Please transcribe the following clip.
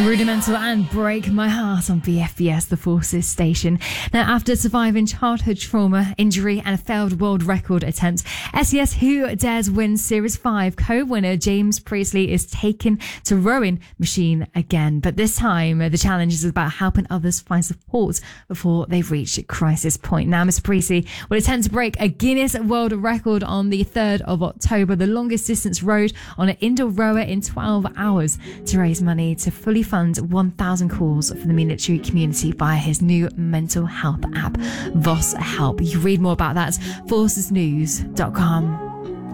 Rudimental and Break My Heart on BFBS, the Forces station. Now, after surviving childhood trauma, injury and a failed world record attempt, SES Who Dares Win Series 5 co-winner James Priestley is taken to rowing machine again. But this time, the challenge is about helping others find support before they reach crisis point. Now, Mr. Priestley will attempt to break a Guinness World Record on the 3rd of October, the longest distance rowed on an indoor rower in 12 hours, to raise money to fully fund 1,000 calls for the military community via his new mental health app, Voss Help. You can read more about that at forcesnews.com.